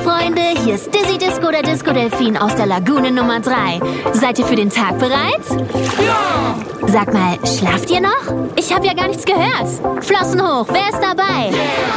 Freunde, hier ist Dizzy Disco, der Disco-Delfin aus der Lagune Nummer 3. Seid ihr für den Tag bereit? Ja! Sag mal, schlaft ihr noch? Ich habe ja gar nichts gehört. Flossen hoch, wer ist dabei? Yeah!